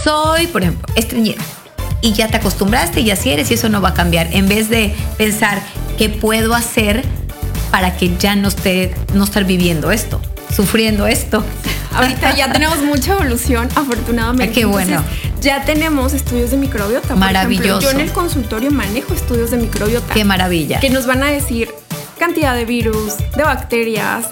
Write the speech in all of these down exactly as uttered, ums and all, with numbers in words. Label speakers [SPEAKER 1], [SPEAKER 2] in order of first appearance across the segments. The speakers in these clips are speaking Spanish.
[SPEAKER 1] soy, por ejemplo, estreñida. Y ya te acostumbraste y así eres y eso no va a cambiar. En vez de pensar qué puedo hacer para que ya no esté, no estar viviendo esto, sufriendo esto.
[SPEAKER 2] Ahorita ya tenemos mucha evolución, afortunadamente.
[SPEAKER 1] Qué bueno.
[SPEAKER 2] Entonces, ya tenemos estudios de microbiota.
[SPEAKER 1] Maravilloso.
[SPEAKER 2] Por ejemplo, yo en el consultorio manejo estudios de microbiota.
[SPEAKER 1] Qué maravilla.
[SPEAKER 2] Que nos van a decir cantidad de virus, de bacterias,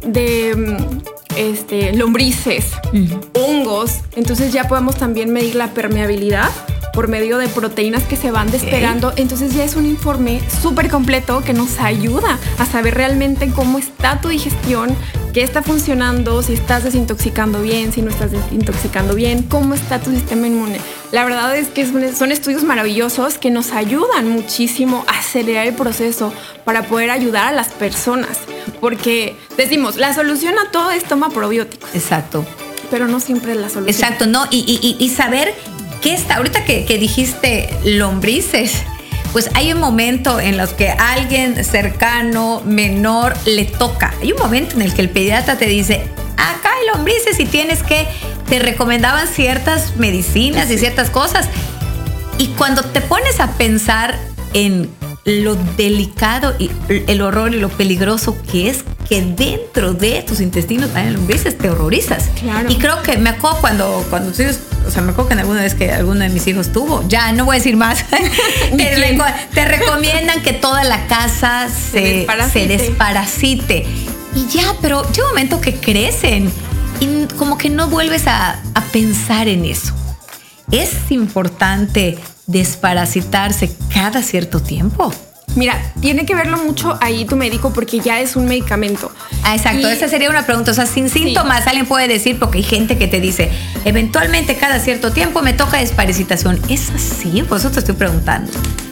[SPEAKER 2] de este, lombrices, uh-huh. hongos. Entonces ya podemos también medir la permeabilidad por medio de proteínas que se van despegando. Okay. Entonces ya es un informe súper completo que nos ayuda a saber realmente cómo está tu digestión, qué está funcionando, si estás desintoxicando bien, si no estás desintoxicando bien, cómo está tu sistema inmune. La verdad es que son estudios maravillosos que nos ayudan muchísimo a acelerar el proceso para poder ayudar a las personas. Porque decimos, la solución a todo es toma probióticos.
[SPEAKER 1] Exacto.
[SPEAKER 2] Pero no siempre es la solución.
[SPEAKER 1] Exacto, no, y, y, y saber qué está, ahorita que, que dijiste lombrices, pues hay un momento en los que alguien cercano, menor, le toca. Hay un momento en el que el pediatra te dice, acá hay lombrices y tienes que, te recomendaban ciertas medicinas y ciertas cosas. Y cuando te pones a pensar en lo delicado y el horror y lo peligroso que es que dentro de tus intestinos hay lombrices, te horrorizas.
[SPEAKER 2] Claro.
[SPEAKER 1] Y creo que me acuerdo cuando, cuando o sea, me acuerdo que en alguna vez que alguno de mis hijos tuvo, ya no voy a decir más, te, reco- te recomiendan que toda la casa se, se, desparasite. se desparasite. Y ya, pero llega un momento que crecen y como que no vuelves a, a pensar en eso. Es importante desparasitarse cada cierto tiempo.
[SPEAKER 2] Mira, tiene que verlo mucho ahí tu médico porque ya es un medicamento.
[SPEAKER 1] Ah, exacto, y esa sería una pregunta. O sea, sin síntomas, sí. Alguien puede decir, porque hay gente que te dice, eventualmente cada cierto tiempo me toca desparasitación. ¿Es así? Por eso te estoy preguntando.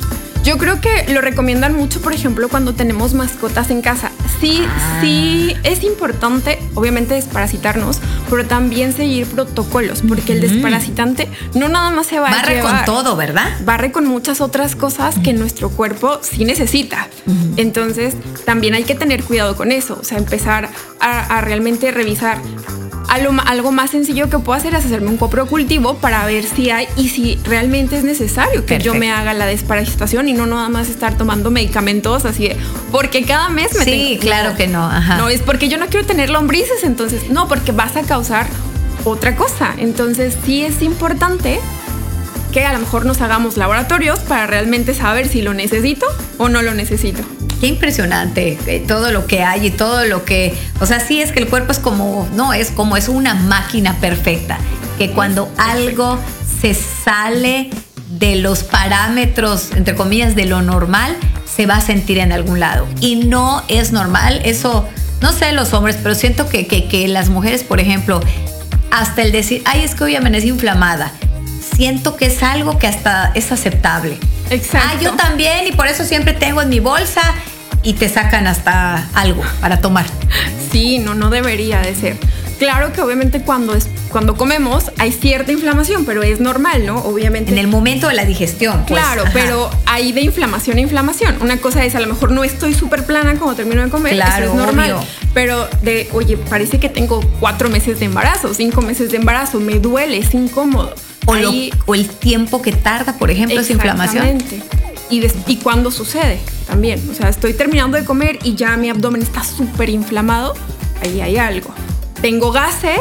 [SPEAKER 2] Yo creo que lo recomiendan mucho, por ejemplo, cuando tenemos mascotas en casa. Sí, ah. sí, es importante, obviamente, desparasitarnos, pero también seguir protocolos, porque uh-huh. el desparasitante no nada más se va
[SPEAKER 1] Barre
[SPEAKER 2] a llevar.
[SPEAKER 1] Barre con todo, ¿verdad?
[SPEAKER 2] Barre con muchas otras cosas uh-huh. que nuestro cuerpo sí necesita. Uh-huh. Entonces, también hay que tener cuidado con eso, o sea, empezar a, a realmente revisar. Algo, algo más sencillo que puedo hacer es hacerme un coprocultivo para ver si hay y si realmente es necesario que Perfecto. Yo me haga la desparasitación y no nada más estar tomando medicamentos así de, porque cada mes me
[SPEAKER 1] Sí,
[SPEAKER 2] tengo,
[SPEAKER 1] claro
[SPEAKER 2] no,
[SPEAKER 1] que no. Ajá.
[SPEAKER 2] No, es porque yo no quiero tener lombrices, entonces no, porque vas a causar otra cosa. Entonces sí es importante que a lo mejor nos hagamos laboratorios para realmente saber si lo necesito o no lo necesito.
[SPEAKER 1] Qué impresionante eh, todo lo que hay y todo lo que, o sea, sí es que el cuerpo es como, no, es como es una máquina perfecta, que cuando algo se sale de los parámetros, entre comillas, de lo normal, se va a sentir en algún lado. Y no es normal, eso, no sé los hombres, pero siento que, que, que las mujeres, por ejemplo, hasta el decir, ay, es que hoy amanecí inflamada, siento que es algo que hasta es aceptable.
[SPEAKER 2] Exacto.
[SPEAKER 1] Ah, yo también, y por eso siempre tengo en mi bolsa, y te sacan hasta algo para tomar.
[SPEAKER 2] Sí, no, no debería de ser. Claro que obviamente cuando, es, cuando comemos hay cierta inflamación, pero es normal, ¿no? Obviamente.
[SPEAKER 1] En el momento de la digestión. Pues,
[SPEAKER 2] claro,
[SPEAKER 1] ajá.
[SPEAKER 2] Pero hay de inflamación a inflamación. Una cosa es, a lo mejor no estoy súper plana cuando termino de comer,
[SPEAKER 1] claro,
[SPEAKER 2] eso es normal.
[SPEAKER 1] Obvio.
[SPEAKER 2] Pero de, oye, parece que tengo cuatro meses de embarazo, cinco meses de embarazo, me duele, es incómodo.
[SPEAKER 1] O, Ahí, lo, o el tiempo que tarda, por ejemplo, esa inflamación.
[SPEAKER 2] Exactamente. Y, des, y cuándo sucede también. O sea, estoy terminando de comer y ya mi abdomen está súper inflamado. Ahí hay algo. Tengo gases.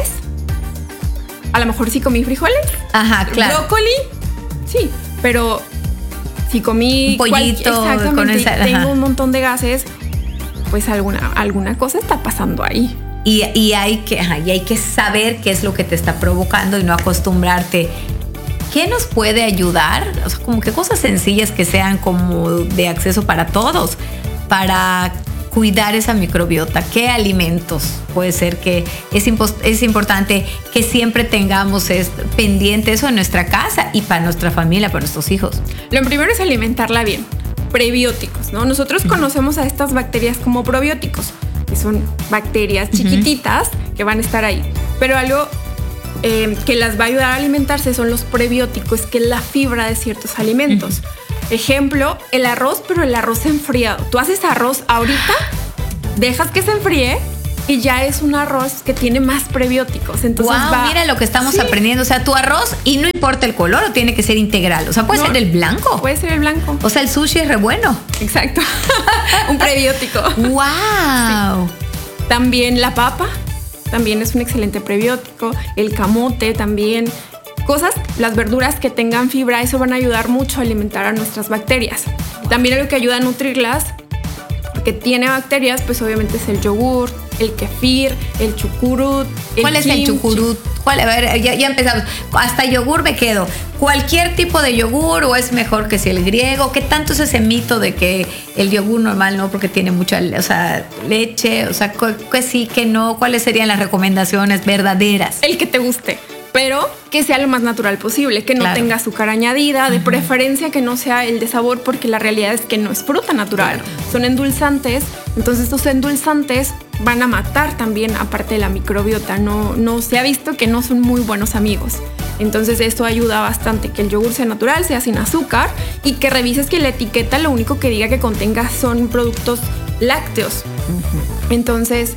[SPEAKER 2] A lo mejor sí comí frijoles.
[SPEAKER 1] Ajá, claro.
[SPEAKER 2] Brócoli. Sí, pero si comí...
[SPEAKER 1] Un pollito.
[SPEAKER 2] Cual, exactamente.
[SPEAKER 1] Con esa,
[SPEAKER 2] tengo
[SPEAKER 1] ajá.
[SPEAKER 2] un montón de gases. Pues alguna, alguna cosa está pasando ahí.
[SPEAKER 1] Y, y, hay que, ajá, y hay que saber qué es lo que te está provocando y no acostumbrarte. ¿Qué nos puede ayudar? O sea, como que cosas sencillas que sean como de acceso para todos, para cuidar esa microbiota. ¿Qué alimentos puede ser que es, impo- es importante que siempre tengamos es, pendiente eso en nuestra casa y para nuestra familia, para nuestros hijos?
[SPEAKER 2] Lo primero es alimentarla bien. Prebióticos, ¿no? Nosotros uh-huh. conocemos a estas bacterias como probióticos, que son bacterias uh-huh. chiquititas que van a estar ahí. Pero algo... Eh, que las va a ayudar a alimentarse son los prebióticos, que es la fibra de ciertos alimentos. Uh-huh. Ejemplo, el arroz, pero el arroz enfriado. Tú haces arroz ahorita, dejas que se enfríe y ya es un arroz que tiene más prebióticos. Entonces
[SPEAKER 1] wow,
[SPEAKER 2] va,
[SPEAKER 1] mira lo que estamos
[SPEAKER 2] sí.
[SPEAKER 1] aprendiendo. O sea, tu arroz, y no importa el color, o tiene que ser integral. O sea, puede
[SPEAKER 2] No,
[SPEAKER 1] ser el blanco.
[SPEAKER 2] Puede ser el blanco.
[SPEAKER 1] O sea, el sushi es re bueno.
[SPEAKER 2] Exacto. Un prebiótico.
[SPEAKER 1] Wow.
[SPEAKER 2] Sí. También la papa, también es un excelente prebiótico. El camote también. Cosas, las verduras que tengan fibra, eso van a ayudar mucho a alimentar a nuestras bacterias. También algo que ayuda a nutrirlas, que tiene bacterias, pues obviamente es el yogur, el kefir, el chucurut. El
[SPEAKER 1] ¿Cuál es
[SPEAKER 2] kimchi.
[SPEAKER 1] el chucurut? ¿Cuál? A ver, ya, ya empezamos. Hasta yogur me quedo. ¿Cualquier tipo de yogur o es mejor que si el griego? ¿Qué tanto es ese mito de que el yogur normal no porque tiene mucha, o sea, leche? O sea, que sí, que no. ¿Cuáles serían las recomendaciones verdaderas?
[SPEAKER 2] El que te guste, pero que sea lo más natural posible, que no
[SPEAKER 1] Claro.
[SPEAKER 2] tenga azúcar añadida, de preferencia que no sea el de sabor, porque la realidad es que no es fruta natural,
[SPEAKER 1] Claro.
[SPEAKER 2] son endulzantes, entonces estos endulzantes van a matar también aparte de la microbiota, no, no se ha visto que no son muy buenos amigos. Entonces esto ayuda bastante, que el yogur sea natural, sea sin azúcar y que revises que la etiqueta lo único que diga que contenga son productos lácteos. Uh-huh. Entonces...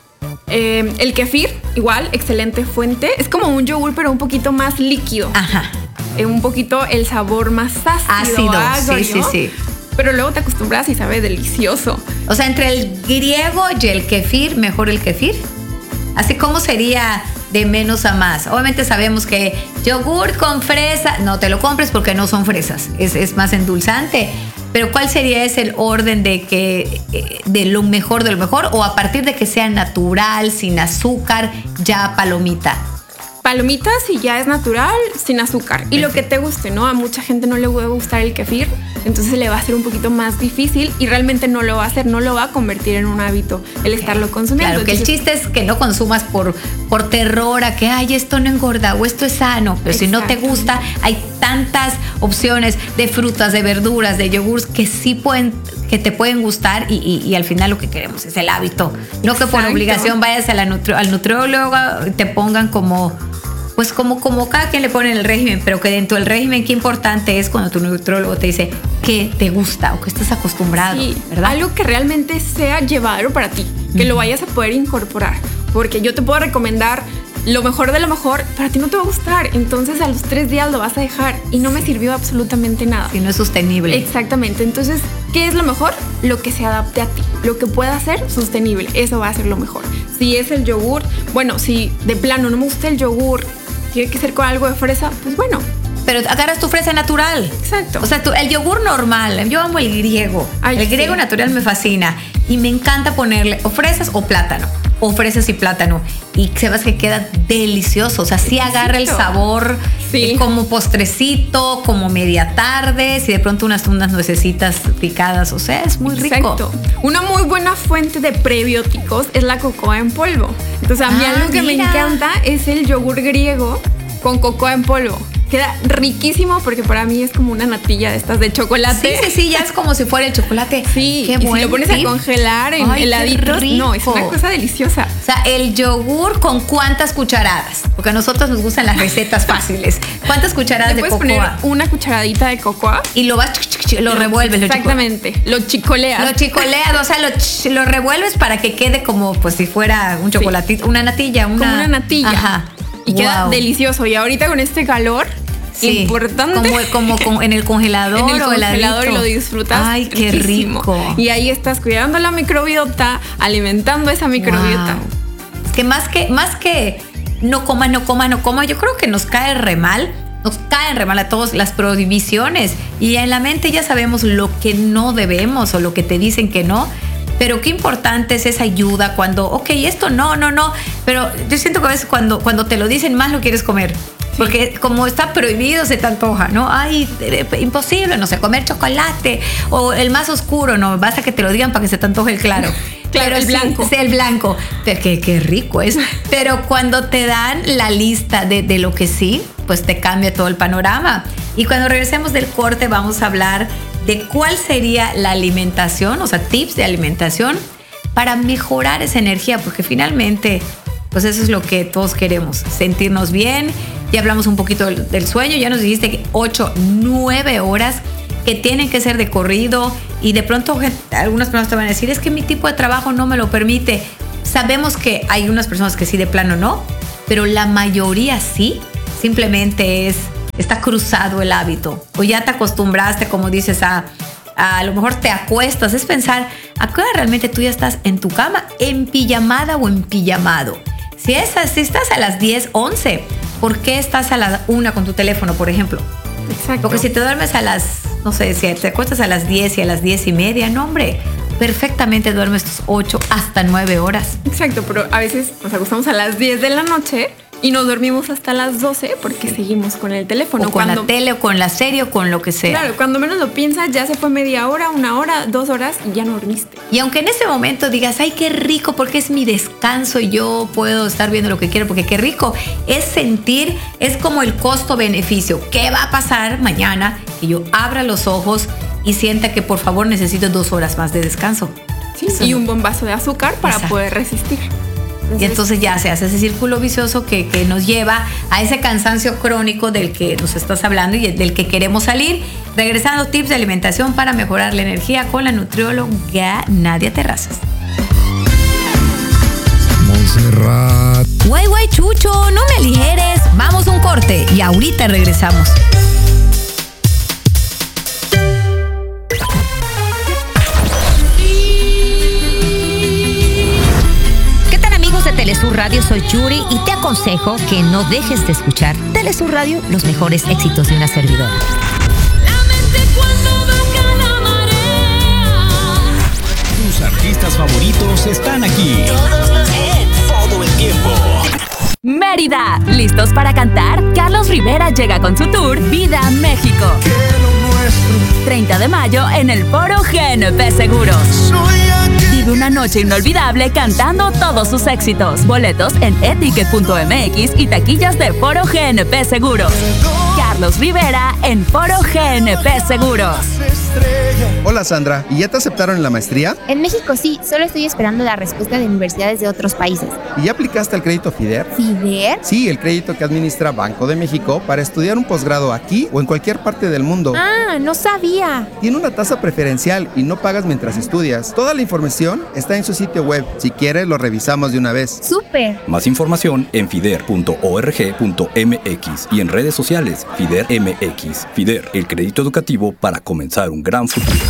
[SPEAKER 2] Eh, el kefir, igual, excelente fuente. Es como un yogur, pero un poquito más líquido.
[SPEAKER 1] Ajá.
[SPEAKER 2] Eh, un poquito el sabor más ácido,
[SPEAKER 1] Ácido,
[SPEAKER 2] agrio,
[SPEAKER 1] sí, sí, sí.
[SPEAKER 2] Pero luego te acostumbras y sabe delicioso.
[SPEAKER 1] O sea, entre el griego y el kefir, mejor el kefir. Así como sería de menos a más. Obviamente sabemos que yogur con fresa, no te lo compres porque no son fresas, es, es más endulzante. Pero ¿cuál sería ese el orden de que de lo mejor de lo mejor, o a partir de que sea natural, sin azúcar, ya palomita?
[SPEAKER 2] Palomitas si ya es natural, sin azúcar. Y lo que te guste, ¿no? A mucha gente no le puede gustar el kefir, entonces le va a ser un poquito más difícil y realmente no lo va a hacer, no lo va a convertir en un hábito el estarlo consumiendo.
[SPEAKER 1] Claro, que
[SPEAKER 2] entonces,
[SPEAKER 1] el chiste es que no consumas por, por terror a que, ay, esto no engorda o esto es sano. Pero si no te gusta, hay tantas opciones de frutas, de verduras, de yogures que sí pueden, que te pueden gustar y, y, y al final lo que queremos es el hábito. No que por
[SPEAKER 2] Exacto.
[SPEAKER 1] obligación vayas a la nutri- al nutriólogo y te pongan como... Pues como, como cada quien le pone el régimen, pero que dentro del régimen qué importante es cuando tu nutriólogo te dice qué te gusta o qué estás acostumbrado,
[SPEAKER 2] sí,
[SPEAKER 1] ¿verdad?
[SPEAKER 2] algo que realmente sea llevadero para ti, que uh-huh. lo vayas a poder incorporar, porque yo te puedo recomendar lo mejor de lo mejor, pero a ti no te va a gustar, entonces a los tres días lo vas a dejar y no me sirvió absolutamente nada.
[SPEAKER 1] Si no es sostenible.
[SPEAKER 2] Exactamente, entonces, ¿qué es lo mejor? Lo que se adapte a ti, lo que pueda ser sostenible, eso va a ser lo mejor. Si es el yogur, bueno, si de plano no me gusta el yogur, tiene que ser con algo de fresa, pues bueno.
[SPEAKER 1] Pero agarras tu fresa natural.
[SPEAKER 2] Exacto.
[SPEAKER 1] O sea, tu, el yogur normal, yo amo el griego. Ay, el griego sí. natural me fascina. Y me encanta ponerle o fresas o plátano. O fresas y plátano. Y sepas que queda delicioso. O sea, sí agarra el sabor sí. eh, como postrecito, como media tarde. Si de pronto unas, unas nuecesitas picadas. O sea, es muy rico.
[SPEAKER 2] Exacto. Una muy buena fuente de prebióticos es la cocoa en polvo. Entonces, a mí ah, algo que mira. me encanta es el yogur griego con cocoa en polvo. Queda riquísimo porque para mí es como una natilla de estas de chocolate.
[SPEAKER 1] Sí, sí, sí, ya es como si fuera el chocolate.
[SPEAKER 2] Sí,
[SPEAKER 1] qué
[SPEAKER 2] y
[SPEAKER 1] buen
[SPEAKER 2] si lo pones
[SPEAKER 1] tip.
[SPEAKER 2] a congelar en
[SPEAKER 1] Ay,
[SPEAKER 2] heladitos, no, es una cosa deliciosa.
[SPEAKER 1] O sea, el yogur con cuántas cucharadas, porque a nosotros nos gustan las recetas fáciles. ¿Cuántas cucharadas de
[SPEAKER 2] cocoa? Le puedes poner una cucharadita de cocoa
[SPEAKER 1] y lo vas, lo revuelves.
[SPEAKER 2] Exactamente, lo chicoleas.
[SPEAKER 1] Lo chicoleas, o sea, lo, lo revuelves para que quede como pues si fuera un chocolatito, sí. una natilla, una
[SPEAKER 2] como una natilla.
[SPEAKER 1] Ajá.
[SPEAKER 2] Y wow. queda delicioso. Y ahorita con este calor, sí, importante.
[SPEAKER 1] Como, como, como en el congelador.
[SPEAKER 2] En el
[SPEAKER 1] o
[SPEAKER 2] congelador y lo disfrutas.
[SPEAKER 1] Ay, qué riquísimo. rico.
[SPEAKER 2] Y ahí estás cuidando la microbiota, alimentando esa microbiota.
[SPEAKER 1] Wow. Es que más que, más que no coma, no coma, no coma, yo creo que nos cae re mal. Nos caen re mal a todos las prohibiciones. Y en la mente ya sabemos lo que no debemos o lo que te dicen que no. Pero qué importante es esa ayuda cuando, ok, esto no, no, no. Pero yo siento que a veces cuando, cuando te lo dicen más lo quieres comer. Sí. Porque como está prohibido se te antoja, ¿no? Ay, imposible, no sé, comer chocolate. O el más oscuro, ¿no? Basta que te lo digan para que se te antoje el claro.
[SPEAKER 2] Claro,
[SPEAKER 1] pero
[SPEAKER 2] el
[SPEAKER 1] sí,
[SPEAKER 2] blanco.
[SPEAKER 1] Sí, el blanco. Qué, qué rico es. Pero cuando te dan la lista de, de lo que sí, pues te cambia todo el panorama. Y cuando regresemos del corte vamos a hablar de cuál sería la alimentación, o sea, tips de alimentación para mejorar esa energía, porque finalmente, pues eso es lo que todos queremos, sentirnos bien. Ya hablamos un poquito del, del sueño, ya nos dijiste que ocho, nueve horas que tienen que ser de corrido y de pronto algunas personas te van a decir, es que mi tipo de trabajo no me lo permite. sabemos que hay unas personas que sí de plano no, pero la mayoría sí. Simplemente es, está cruzado el hábito. O ya te acostumbraste, como dices, a, a, a lo mejor te acuestas. Es pensar, ¿a qué hora realmente tú ya estás en tu cama, en pijamada o en pijamado? Si, es, si estás a las diez, once, ¿por qué estás a la una con tu teléfono, por ejemplo?
[SPEAKER 2] Exacto.
[SPEAKER 1] Porque si te duermes a las, no sé, si te acuestas a las diez y a las diez y media, no, hombre, perfectamente duermes tus ocho hasta nueve horas.
[SPEAKER 2] Exacto, pero a veces nos acostamos a las diez de la noche y nos dormimos hasta las doce porque seguimos con el teléfono.
[SPEAKER 1] O con
[SPEAKER 2] cuando,
[SPEAKER 1] la tele, o con la serie, o con lo que sea.
[SPEAKER 2] Claro, cuando menos lo piensas, ya se fue media hora, una hora, dos horas y ya no dormiste.
[SPEAKER 1] Y aunque en ese momento digas, ay, qué rico, porque es mi descanso y yo puedo estar viendo lo que quiero, porque qué rico, es sentir, es como el costo-beneficio. ¿Qué va a pasar mañana que yo abra los ojos y sienta que por favor necesito dos horas más de descanso?
[SPEAKER 2] Sí, y un buen vaso de azúcar para Exacto. poder resistir.
[SPEAKER 1] Y entonces ya se hace ese círculo vicioso que, que nos lleva a ese cansancio crónico del que nos estás hablando y del que queremos salir. Regresando, tips de alimentación para mejorar la energía con la nutrióloga Nadia Terrazas.
[SPEAKER 3] Montserrat.
[SPEAKER 1] Guay, guay, chucho, no me aligeres. Vamos a un corte y ahorita regresamos.
[SPEAKER 4] De Telesur Radio, soy Yuri y te aconsejo que no dejes de escuchar Telesur Radio, los mejores éxitos de una servidora.
[SPEAKER 5] La mente cuando baja la marea.
[SPEAKER 6] Tus artistas favoritos están aquí.
[SPEAKER 5] Todos los hits, todo el tiempo.
[SPEAKER 7] Mérida, ¿listos para cantar? Carlos Rivera llega con su tour Vida México. treinta de mayo en el Foro G N P Seguros. Vive una noche inolvidable cantando todos sus éxitos. Boletos en etiquet punto m x y taquillas de Foro G N P Seguros. Carlos Rivera en Foro G N P Seguros.
[SPEAKER 8] Hola Sandra, ¿y ya te aceptaron en la maestría?
[SPEAKER 9] En México sí, solo estoy esperando la respuesta de universidades de otros países.
[SPEAKER 8] ¿Y ya aplicaste al crédito FIDER?
[SPEAKER 9] ¿FIDER?
[SPEAKER 8] Sí, el crédito que administra Banco de México para estudiar un posgrado aquí o en cualquier parte del mundo.
[SPEAKER 9] Ah, no sabía.
[SPEAKER 8] Tiene una tasa preferencial y no pagas mientras estudias. Toda la información está en su sitio web. Si quieres, lo revisamos de una vez.
[SPEAKER 9] ¡Súper!
[SPEAKER 6] Más información en fider punto org punto m x y en redes sociales FIDER M X. FIDER, el crédito educativo para comenzar un gran futuro.